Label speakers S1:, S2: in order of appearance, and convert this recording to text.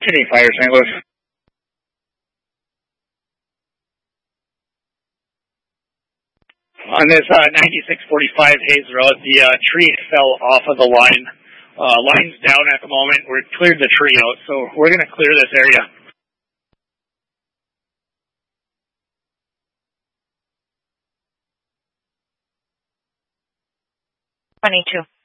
S1: City Fire, St. Louis. On this 9645 Hayes Road, the tree fell off of the line. Line's down at the moment. We've cleared the tree out, so we're going to clear this area.
S2: 22.